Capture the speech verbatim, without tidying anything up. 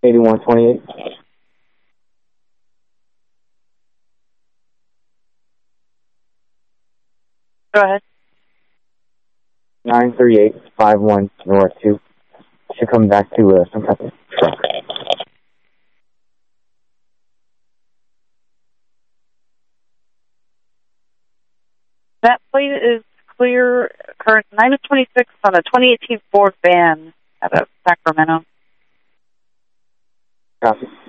eighty-one twenty-eight. Go ahead. nine three eight five one North two. Should come back to uh, some type of truck. That plate is clear. Current nine of twenty-six on a twenty eighteen Ford van out of Sacramento. Copy.